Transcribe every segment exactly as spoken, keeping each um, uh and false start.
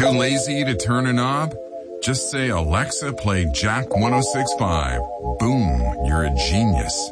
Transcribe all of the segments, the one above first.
Too lazy to turn a knob? Just say, Alexa, play Jack one oh six point five. Boom, you're a genius.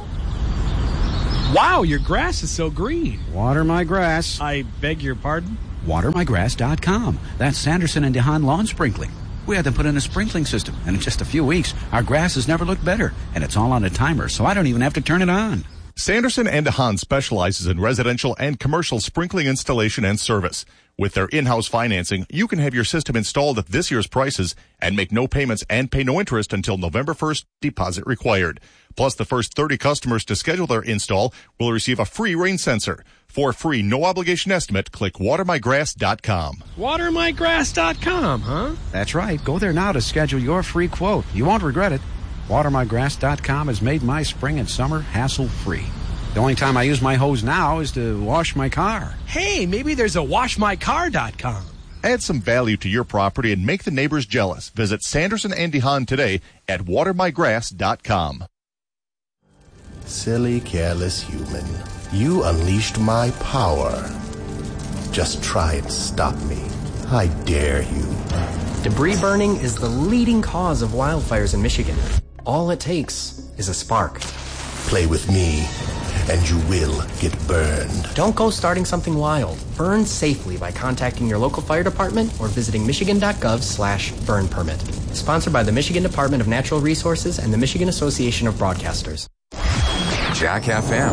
Wow, your grass is so green. Water my grass. I beg your pardon? water my grass dot com. That's Sanderson and DeHaan Lawn Sprinkling. We had them put in a sprinkling system, and in just a few weeks, our grass has never looked better. And it's all on a timer, so I don't even have to turn it on. Sanderson and DeHaan specializes in residential and commercial sprinkling installation and service. With their in-house financing, you can have your system installed at this year's prices and make no payments and pay no interest until November first, deposit required. Plus, the first thirty customers to schedule their install will receive a free rain sensor. For a free, no-obligation estimate, click water my grass dot com. water my grass dot com, huh? That's right. Go there now to schedule your free quote. You won't regret it. water my grass dot com has made my spring and summer hassle-free. The only time I use my hose now is to wash my car. Hey, maybe there's a wash my car dot com. Add some value to your property and make the neighbors jealous. Visit Sanderson and DeHaan today at water my grass dot com. Silly, careless human. You unleashed my power. Just try and stop me. I dare you. Debris burning is the leading cause of wildfires in Michigan. All it takes is a spark. Play with me, and you will get burned. Don't go starting something wild. Burn safely by contacting your local fire department or visiting michigan.gov slash burn permit. Sponsored by the Michigan Department of Natural Resources and the Michigan Association of Broadcasters. Jack F M.